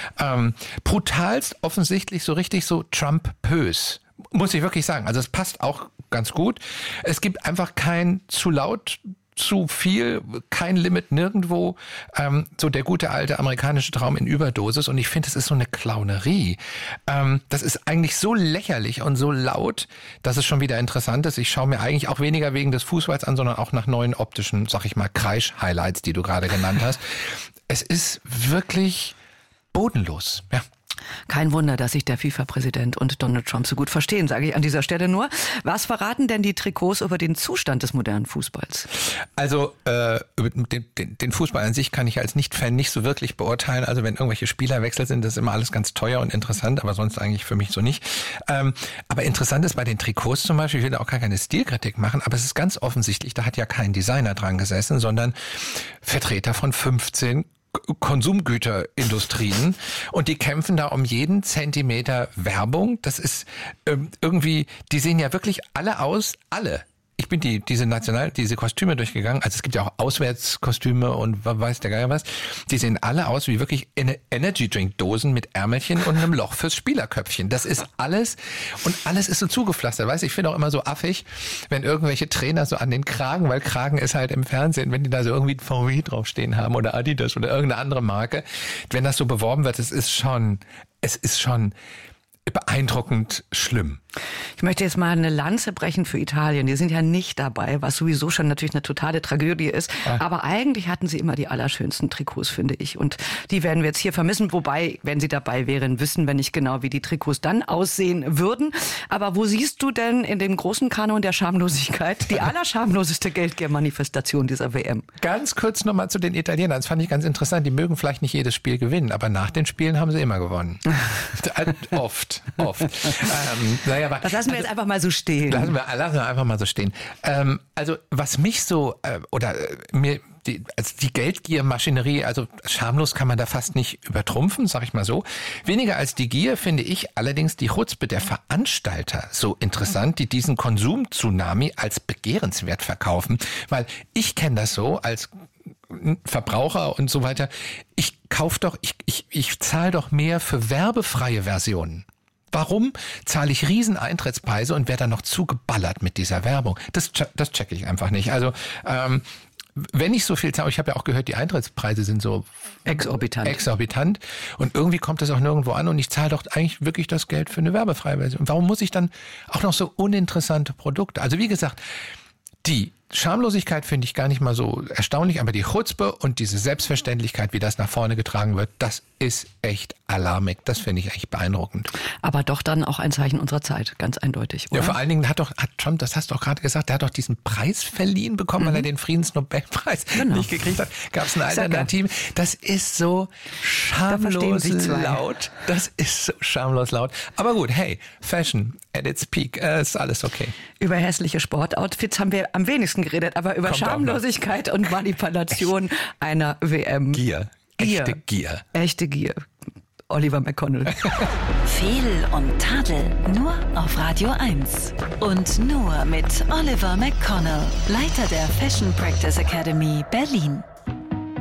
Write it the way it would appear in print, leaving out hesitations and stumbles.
Brutalst offensichtlich so richtig so Trump-pös. Muss ich wirklich sagen. Also es passt auch ganz gut. Es gibt einfach kein zu laut, zu viel, kein Limit nirgendwo. So der gute alte amerikanische Traum in Überdosis. Und ich finde, es ist so eine Clownerie. Das ist eigentlich so lächerlich und so laut, dass es schon wieder interessant ist. Ich schaue mir eigentlich auch weniger wegen des Fußballs an, sondern auch nach neuen optischen, sag ich mal, Kreisch-Highlights, die du gerade genannt hast. Es ist wirklich bodenlos, ja. Kein Wunder, dass sich der FIFA-Präsident und Donald Trump so gut verstehen, sage ich an dieser Stelle nur. Was verraten denn die Trikots über den Zustand des modernen Fußballs? Also den Fußball an sich kann ich als Nicht-Fan nicht so wirklich beurteilen. Also wenn irgendwelche Spielerwechsel sind, das ist immer alles ganz teuer und interessant, aber sonst eigentlich für mich so nicht. Aber interessant ist bei den Trikots zum Beispiel, ich will da auch gar keine Stilkritik machen, aber es ist ganz offensichtlich, da hat ja kein Designer dran gesessen, sondern Vertreter von 15 Konsumgüterindustrien und die kämpfen da um jeden Zentimeter Werbung. Das ist irgendwie, die sehen ja wirklich alle aus, alle. Ich bin diese Kostüme durchgegangen, also es gibt ja auch Auswärtskostüme und weiß der Geier was, die sehen alle aus wie wirklich Energy-Drink-Dosen mit Ärmelchen und einem Loch fürs Spielerköpfchen. Das ist alles und alles ist so zugepflastert. Weißt du, ich finde auch immer so affig, wenn irgendwelche Trainer so an den Kragen, weil Kragen ist halt im Fernsehen, wenn die da so irgendwie VW draufstehen haben oder Adidas oder irgendeine andere Marke, wenn das so beworben wird, es ist schon beeindruckend schlimm. Ich möchte jetzt mal eine Lanze brechen für Italien. Die sind ja nicht dabei, was sowieso schon natürlich eine totale Tragödie ist. Ja. Aber eigentlich hatten sie immer die allerschönsten Trikots, finde ich. Und die werden wir jetzt hier vermissen. Wobei, wenn sie dabei wären, wissen wir nicht genau, wie die Trikots dann aussehen würden. Aber wo siehst du denn in dem großen Kanon der Schamlosigkeit die allerschamloseste Geldgebermanifestation dieser WM? Ganz kurz nochmal zu den Italienern. Das fand ich ganz interessant. Die mögen vielleicht nicht jedes Spiel gewinnen, aber nach den Spielen haben sie immer gewonnen. Oft. Aber, das lassen wir jetzt einfach mal so stehen. Lassen wir einfach mal so stehen. Also was mich so, die Geldgiermaschinerie, also schamlos kann man da fast nicht übertrumpfen, sag ich mal so. Weniger als die Gier finde ich allerdings die Chutzpe der Veranstalter so interessant, die diesen Konsum-Tsunami als begehrenswert verkaufen. Weil ich kenne das so als Verbraucher und so weiter. Ich zahle doch mehr für werbefreie Versionen. Warum zahle ich riesen Eintrittspreise und werde dann noch zugeballert mit dieser Werbung? Das checke ich einfach nicht. Also wenn ich so viel zahle, ich habe ja auch gehört, die Eintrittspreise sind so exorbitant und irgendwie kommt das auch nirgendwo an und ich zahle doch eigentlich wirklich das Geld für eine werbefreie Version. Warum muss ich dann auch noch so uninteressante Produkte? Also wie gesagt, die Schamlosigkeit finde ich gar nicht mal so erstaunlich, aber die Chutzpe und diese Selbstverständlichkeit, wie das nach vorne getragen wird, das ist echt alarmig. Das finde ich echt beeindruckend. Aber doch dann auch ein Zeichen unserer Zeit, ganz eindeutig, oder? Ja, vor allen Dingen hat Trump, das hast du auch gerade gesagt, der hat doch diesen Preis verliehen bekommen, weil er den Friedensnobelpreis nicht gekriegt hat. Gab es eine Alternative? Das ist so schamlos laut. Das ist so schamlos laut. Aber gut, hey, Fashion at its peak, ist alles okay. Über hässliche Sportoutfits haben wir am wenigsten geredet, aber über Schamlosigkeit und Manipulation einer WM. Gier. Echte Gier. Oliver McConnell. Fehl und Tadel nur auf Radio 1. Und nur mit Oliver McConnell, Leiter der Fashion Practice Academy Berlin.